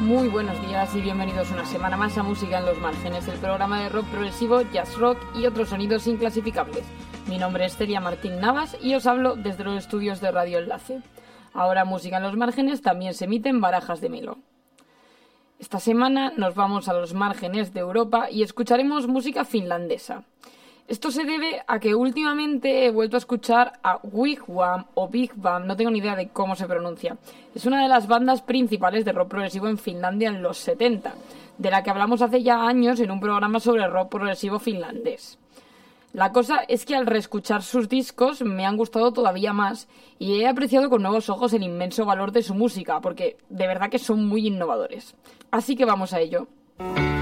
Muy buenos días y bienvenidos una semana más a Música en los Márgenes, el programa de rock progresivo, jazz rock y otros sonidos inclasificables. Mi nombre es Celia Martín Navas y os hablo desde los estudios de Radio Enlace. Ahora Música en los Márgenes también se emite en Barajas de Melo. Esta semana nos vamos a los márgenes de Europa y escucharemos música finlandesa. Esto se debe a que últimamente he vuelto a escuchar a Wigwam o Big Bam, no tengo ni idea de cómo se pronuncia. Es una de las bandas principales de rock progresivo en Finlandia en los 70, de la que hablamos hace ya años en un programa sobre rock progresivo finlandés. La cosa es que al reescuchar sus discos me han gustado todavía más y he apreciado con nuevos ojos el inmenso valor de su música, porque de verdad que son muy innovadores. Así que vamos a ello.